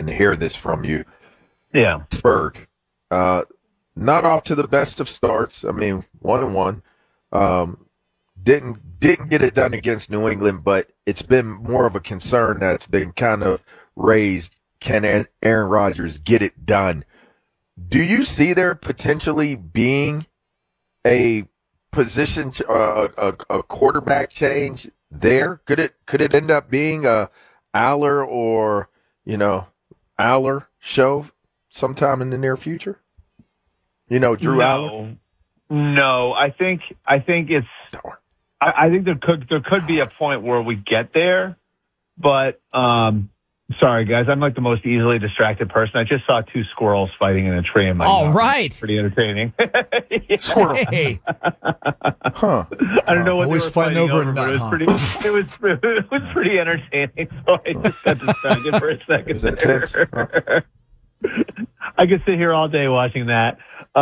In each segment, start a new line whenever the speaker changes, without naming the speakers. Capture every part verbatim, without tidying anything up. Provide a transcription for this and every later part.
and hear this from you.
Yeah.
Pittsburgh, uh, not off to the best of starts. I mean, one and one. Um, didn't didn't get it done against New England, but it's been more of a concern that's been kind of raised. Can Aaron Rodgers get it done? Do you see there potentially being a position, uh, a, a quarterback change there? Could it could it end up being a Aller or you know Aller show sometime in the near future? You know, Drew
no.
Aller.
No, I think I think it's. I, I think there could there could be a point where we get there, but um, sorry guys, I'm like the most easily distracted person. I just saw two squirrels fighting in a tree in my
All
yard.
right,
pretty entertaining.
Squirrel.
Hey.
Huh.
I don't know what
Always
they were
fighting
fighting
over
over,
a
but
nut,
it was
huh?
pretty. It was it was pretty entertaining. So I just got distracted for a second.
Was it intense? Huh.
I could sit here all day watching that.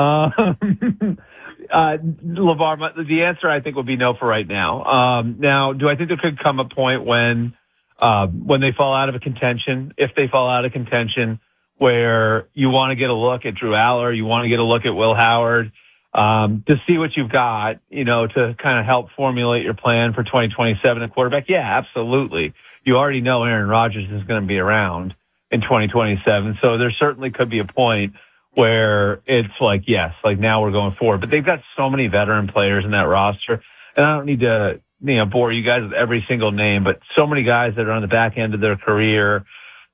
Um, uh, LeVar, my- the answer I think would be no for right now. Um, now, do I think there could come a point when uh, when they fall out of a contention, if they fall out of contention, where you want to get a look at Drew Aller, you want to get a look at Will Howard, um, to see what you've got, you know, to kind of help formulate your plan for twenty twenty-seven at quarterback? Yeah, absolutely. You already know Aaron Rodgers is going to be around in twenty twenty-seven. So there certainly could be a point where it's like, yes, like now we're going forward. But they've got so many veteran players in that roster. And I don't need to, you know, bore you guys with every single name, but so many guys that are on the back end of their career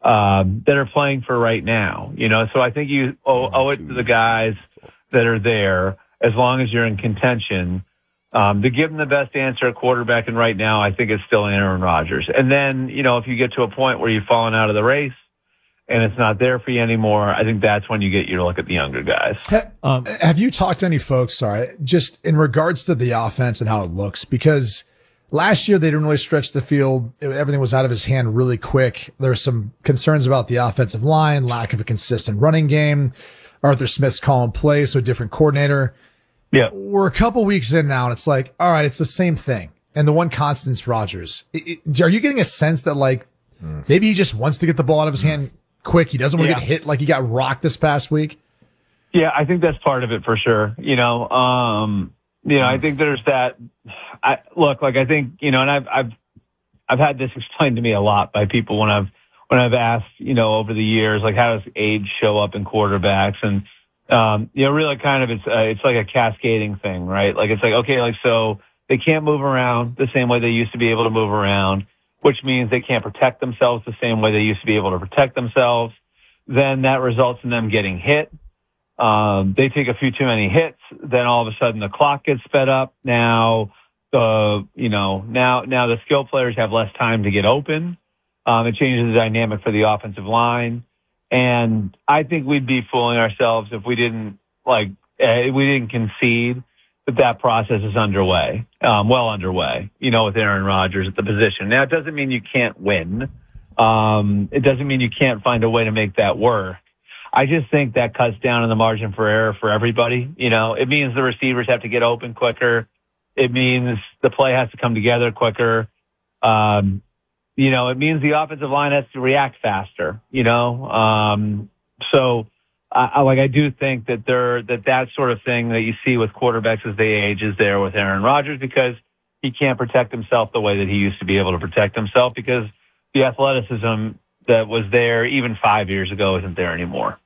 um, that are playing for right now, you know. So I think you owe, owe it to the guys that are there, as long as you're in contention, um, to give them the best answer at quarterback. And right now, I think it's still Aaron Rodgers. And then, you know, if you get to a point where you've fallen out of the race, and it's not there for you anymore, I think that's when you get you to look at the younger guys.
Um, Have you talked to any folks, sorry, just in regards to the offense and how it looks? Because last year they didn't really stretch the field. Everything was out of his hand really quick. There were some concerns about the offensive line, lack of a consistent running game. Arthur Smith's calling plays, so a different coordinator.
Yeah.
We're a couple weeks in now, and it's like, all right, it's the same thing. And the one constant's Rodgers. It, it, are you getting a sense that, like, mm. maybe he just wants to get the ball out of his mm. hand quick? He doesn't want to yeah. get hit like he got rocked this past week.
Yeah, I think that's part of it for sure. You know, um, you know, I think there's that. I look like I think you know, and I've I've I've had this explained to me a lot by people when I've when I've asked, you know, over the years, like how does age show up in quarterbacks, and um, you know, really kind of it's uh, it's like a cascading thing, right? Like it's like okay, like so they can't move around the same way they used to be able to move around, which means they can't protect themselves the same way they used to be able to protect themselves. Then that results in them getting hit. Um, they take a few too many hits. Then all of a sudden the clock gets sped up. Now the, you know, now, now the skill players have less time to get open. Um, it changes the dynamic for the offensive line. And I think we'd be fooling ourselves if we didn't like, uh, we didn't concede that that process is underway, um, well underway, you know, with Aaron Rodgers at the position. Now, it doesn't mean you can't win. Um, it doesn't mean you can't find a way to make that work. I just think that cuts down on the margin for error for everybody. You know, it means the receivers have to get open quicker. It means the play has to come together quicker. Um, you know, it means the offensive line has to react faster, you know? Um, so, I, like I do think that there that that sort of thing that you see with quarterbacks as they age is there with Aaron Rodgers, because he can't protect himself the way that he used to be able to protect himself, because the athleticism that was there even five years ago isn't there anymore.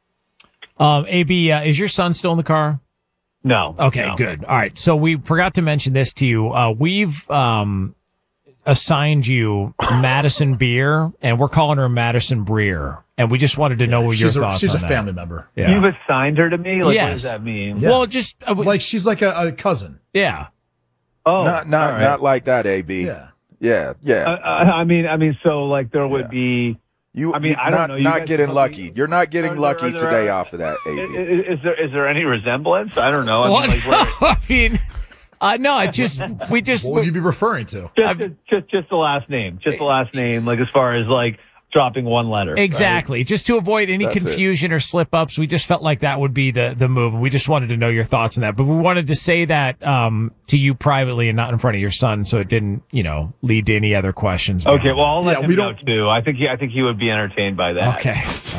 Um, A B, uh, is your son still in the car?
No.
Okay,
no.
good. All right. So we forgot to mention this to you. Uh, we've um, assigned you Madison Beer, and we're calling her Madison Breer. And we just wanted to know
yeah,
what your
a,
thoughts
she's
on
a
that.
family member.
Yeah.
You've assigned her to me? Like,
yes.
What does that mean?
Yeah.
Well, just... Uh, we,
like, she's like a, a cousin.
Yeah.
Oh,
not not
right.
not like that, A B.
Yeah.
Yeah, yeah.
Uh, I mean, I mean, so like there would
Yeah.
be...
You,
I mean,
you
I
not,
don't know. You
not
guys
getting
tell
lucky.
me-
You're not getting
Are there-
lucky
are there-
today off of that, A B.
Is, is there is there any resemblance? I don't know. I
what?
mean, like, where,
I mean, uh, no, it just... We just...
What would you be referring to?
just, just just just the last name, just the last name. Like as far as like dropping one letter.
Exactly.
Right?
Just to avoid any
That's
confusion or slip ups, we just felt like that would be the, the move. We just wanted to know your thoughts on that. But we wanted to say that um, to you privately and not in front of your son, so it didn't, you know, lead to any other questions.
Okay, well, I'll let
Yeah,
him
we
know
don't-
too. I think he, I think he would be entertained by that.
Okay.